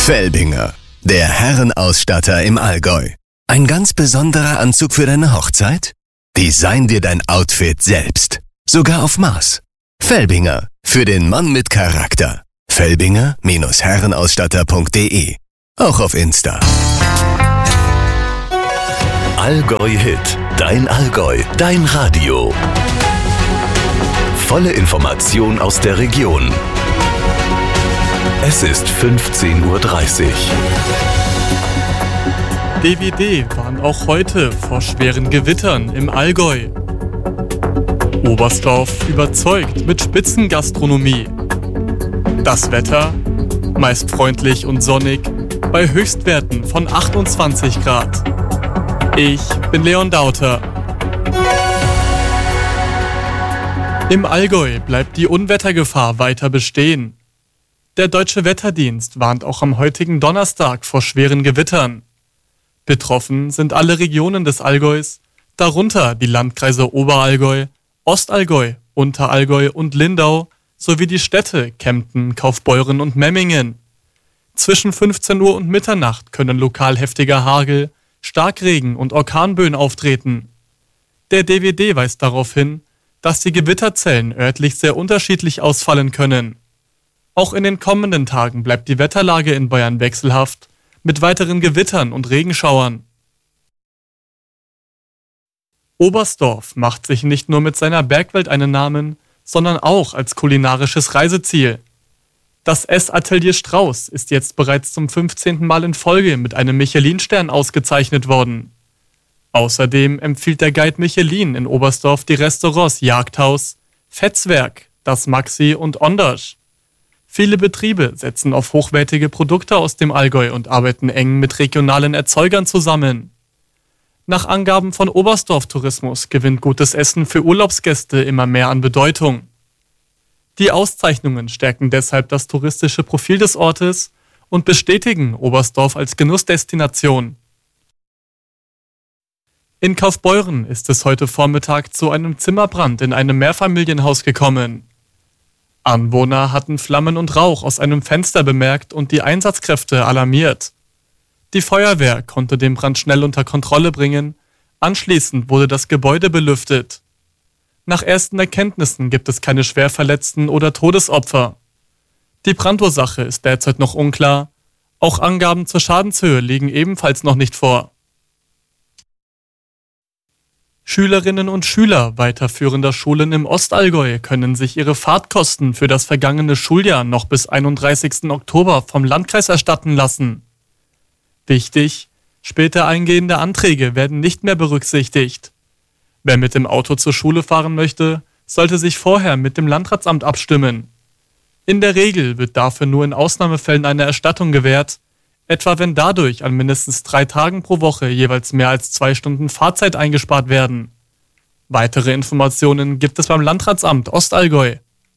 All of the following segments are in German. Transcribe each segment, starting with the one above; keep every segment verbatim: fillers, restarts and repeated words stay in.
Felbinger, der Herrenausstatter im Allgäu. Ein ganz besonderer Anzug für deine Hochzeit? Design dir dein Outfit selbst. Sogar auf Maß. Felbinger, für den Mann mit Charakter. Felbinger Herrenausstatter punkt de. Auch auf Insta. Allgäu Hit. Dein Allgäu. Dein Radio. Volle Information aus der Region. Es ist fünfzehn Uhr dreißig. D W D warnt auch heute vor schweren Gewittern im Allgäu. Oberstdorf überzeugt mit Spitzengastronomie. Das Wetter? Meist freundlich und sonnig, bei Höchstwerten von achtundzwanzig Grad. Ich bin Leon Dauter. Im Allgäu bleibt die Unwettergefahr weiter bestehen. Der Deutsche Wetterdienst warnt auch am heutigen Donnerstag vor schweren Gewittern. Betroffen sind alle Regionen des Allgäus, darunter die Landkreise Oberallgäu, Ostallgäu, Unterallgäu und Lindau sowie die Städte Kempten, Kaufbeuren und Memmingen. Zwischen fünfzehn Uhr und Mitternacht können lokal heftiger Hagel, Starkregen und Orkanböen auftreten. Der D W D weist darauf hin, dass die Gewitterzellen örtlich sehr unterschiedlich ausfallen können. Auch in den kommenden Tagen bleibt die Wetterlage in Bayern wechselhaft, mit weiteren Gewittern und Regenschauern. Oberstdorf macht sich nicht nur mit seiner Bergwelt einen Namen, sondern auch als kulinarisches Reiseziel. Das Essatelier Strauß ist jetzt bereits zum fünfzehnten Mal in Folge mit einem Michelin-Stern ausgezeichnet worden. Außerdem empfiehlt der Guide Michelin in Oberstdorf die Restaurants Jagdhaus, Fetzwerk, das Maxi und Ondersch. Viele Betriebe setzen auf hochwertige Produkte aus dem Allgäu und arbeiten eng mit regionalen Erzeugern zusammen. Nach Angaben von Oberstdorf Tourismus gewinnt gutes Essen für Urlaubsgäste immer mehr an Bedeutung. Die Auszeichnungen stärken deshalb das touristische Profil des Ortes und bestätigen Oberstdorf als Genussdestination. In Kaufbeuren ist es heute Vormittag zu einem Zimmerbrand in einem Mehrfamilienhaus gekommen. Anwohner hatten Flammen und Rauch aus einem Fenster bemerkt und die Einsatzkräfte alarmiert. Die Feuerwehr konnte den Brand schnell unter Kontrolle bringen. Anschließend wurde das Gebäude belüftet. Nach ersten Erkenntnissen gibt es keine Schwerverletzten oder Todesopfer. Die Brandursache ist derzeit noch unklar. Auch Angaben zur Schadenshöhe liegen ebenfalls noch nicht vor. Schülerinnen und Schüler weiterführender Schulen im Ostallgäu können sich ihre Fahrtkosten für das vergangene Schuljahr noch bis einunddreißigsten Oktober vom Landkreis erstatten lassen. Wichtig, später eingehende Anträge werden nicht mehr berücksichtigt. Wer mit dem Auto zur Schule fahren möchte, sollte sich vorher mit dem Landratsamt abstimmen. In der Regel wird dafür nur in Ausnahmefällen eine Erstattung gewährt, etwa wenn dadurch an mindestens drei Tagen pro Woche jeweils mehr als zwei Stunden Fahrzeit eingespart werden. Weitere Informationen gibt es beim Landratsamt Ostallgäu.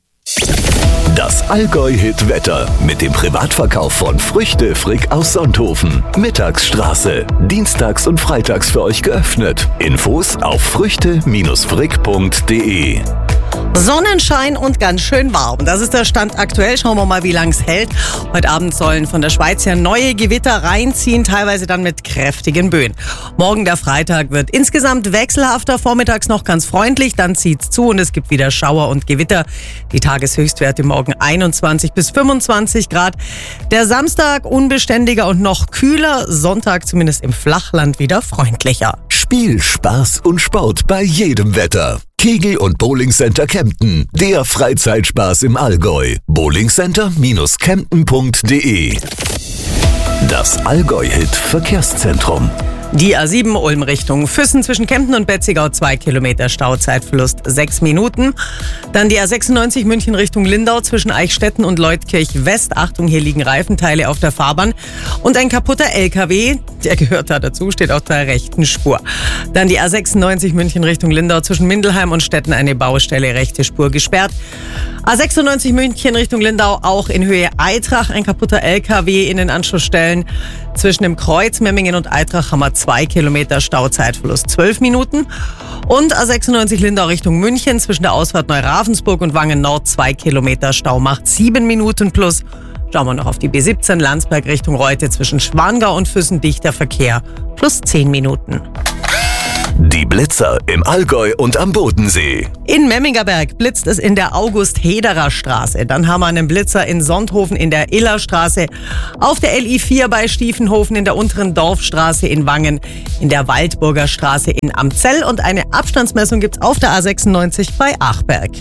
Das Allgäu-Hit-Wetter mit dem Privatverkauf von Früchte Frick aus Sonthofen. Mittagsstraße. Dienstags und freitags für euch geöffnet. Infos auf früchte Frick punkt de. Sonnenschein und ganz schön warm. Das ist der Stand aktuell. Schauen wir mal, wie lang es hält. Heute Abend sollen von der Schweiz her neue Gewitter reinziehen, teilweise dann mit kräftigen Böen. Morgen, der Freitag, wird insgesamt wechselhafter. Vormittags noch ganz freundlich, dann zieht's zu und es gibt wieder Schauer und Gewitter. Die Tageshöchstwerte morgen einundzwanzig bis fünfundzwanzig Grad. Der Samstag unbeständiger und noch kühler. Sonntag zumindest im Flachland wieder freundlicher. Spiel, Spaß und Sport bei jedem Wetter. Kegel- und Bowlingcenter Kempten, der Freizeitspaß im Allgäu. bowlingcenter Kempten punkt de. Das Allgäu-Hit Verkehrszentrum. Die A sieben Ulm Richtung Füssen zwischen Kempten und Betzigau zwei Kilometer Stauzeitverlust sechs Minuten. Dann die A sechsundneunzig München Richtung Lindau zwischen Eichstätten und Leutkirch West. Achtung, hier liegen Reifenteile auf der Fahrbahn. Und ein kaputter L K W, der gehört da dazu, steht auf der rechten Spur. Dann die A sechsundneunzig München Richtung Lindau zwischen Mindelheim und Stetten eine Baustelle, rechte Spur gesperrt. A sechsundneunzig München Richtung Lindau auch in Höhe Eitrach ein kaputter L K W in den Anschlussstellen. Zwischen dem Kreuz Memmingen und Eitrach haben wir zwei Kilometer Stauzeitverlust zwölf Minuten. Und A sechsundneunzig Lindau Richtung München zwischen der Ausfahrt Neuravensburg und Wangen Nord zwei Kilometer Stau macht sieben Minuten plus. Schauen wir noch auf die B siebzehn Landsberg Richtung Reute zwischen Schwangau und Füssen dichter Verkehr. Plus zehn Minuten. Die Blitzer im Allgäu und am Bodensee. In Memmingerberg blitzt es in der August-Hederer-Straße. Dann haben wir einen Blitzer in Sonthofen in der Illerstraße. Auf der L I vier bei Stiefenhofen in der unteren Dorfstraße in Wangen. In der Waldburger Straße in Amzell. Und eine Abstandsmessung gibt's auf der A sechsundneunzig bei Achberg.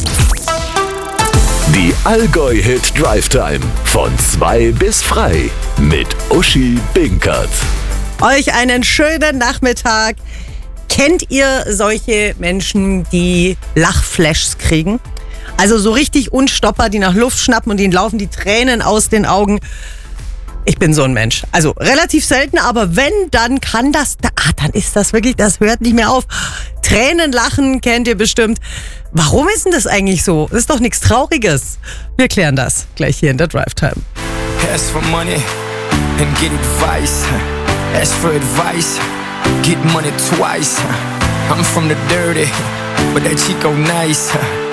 Die Allgäu-Hit Drive Time. Von zwei bis frei. Mit Uschi Binkert. Euch einen schönen Nachmittag. Kennt ihr solche Menschen, die Lachflashs kriegen? Also so richtig Unstopper, die nach Luft schnappen und ihnen laufen die Tränen aus den Augen. Ich bin so ein Mensch. Also relativ selten, aber wenn, dann kann das, ah, dann ist das wirklich, das hört nicht mehr auf. Tränen lachen kennt ihr bestimmt. Warum ist denn das eigentlich so? Das ist doch nichts Trauriges. Wir klären das gleich hier in der Drive Time. Ask for money and get advice. Ask for advice, get money twice. I'm from the dirty, but that Chico nice.